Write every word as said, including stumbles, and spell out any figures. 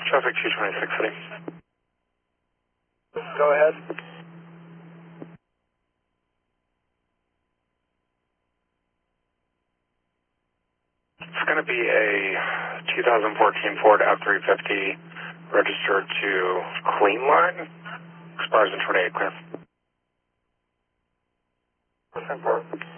Traffic two twenty-six City. Go ahead. It's going to be a two thousand fourteen Ford F three fifty registered to Clean Line. Expires in twenty-eight, clear. ten four.